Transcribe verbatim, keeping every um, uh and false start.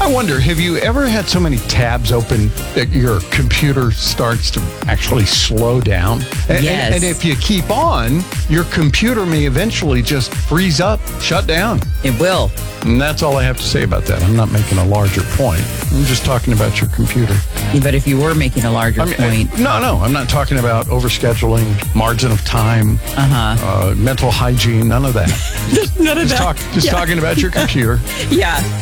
I wonder, have you ever had so many tabs open that your computer starts to actually slow down? And, Yes. and, and if you keep on, your computer may eventually just freeze up, shut down. It will. And that's all I have to say about that. I'm not making a larger point. I'm just talking about your computer. But if you were making a larger I mean, point, I- no, no, I'm not talking about overscheduling, margin of time, uh-huh. uh, mental hygiene, none of that. None of Just, talk, just Yeah. talking about your computer. Yeah.